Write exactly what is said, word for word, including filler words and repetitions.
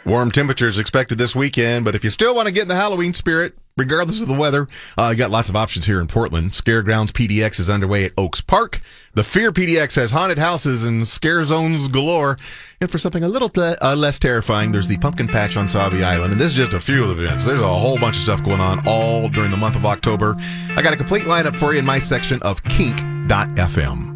Warm temperatures expected this weekend, but if you still want to get in the Halloween spirit, regardless of the weather, uh, you got lots of options here in Portland. Scaregrounds P D X is underway at Oaks Park. The Fear P D X has haunted houses and scare zones galore. And for something a little te- uh, less terrifying, there's the Pumpkin Patch on Sauvie Island. And this is just a few of the events. There's a whole bunch of stuff going on all during the month of October. I got a complete lineup for you in my section of kink dot f m.